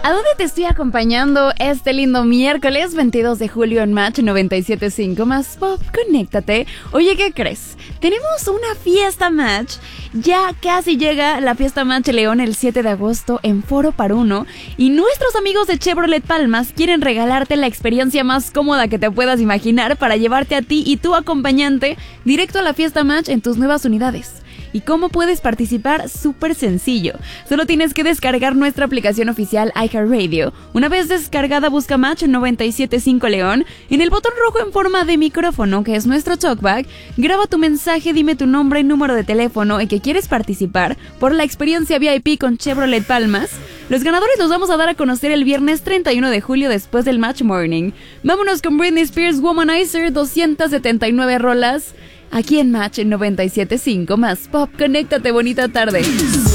¿A dónde te estoy acompañando este lindo miércoles 22 de julio en Match 97.5 más Pop? Conéctate. Oye, ¿qué crees? Tenemos una fiesta Match. Ya casi llega la fiesta Match León el 7 de agosto en Foro Par Uno. Y nuestros amigos de Chevrolet Palmas quieren regalarte la experiencia más cómoda que te puedas imaginar para llevarte a ti y tu acompañante directo a la fiesta Match en tus nuevas unidades. ¿Y cómo puedes participar? Súper sencillo. Solo tienes que descargar nuestra aplicación oficial iHeartRadio. Una vez descargada, busca Match 97.5 León. En el botón rojo en forma de micrófono, que es nuestro talkback, graba tu mensaje, dime tu nombre y número de teléfono en que quieres participar por la experiencia VIP con Chevrolet Palmas. Los ganadores los vamos a dar a conocer el viernes 31 de julio después del Match Morning. Vámonos con Britney Spears Womanizer, 279 rolas. Aquí en Match 97.5 más Pop. Conéctate, bonita tarde.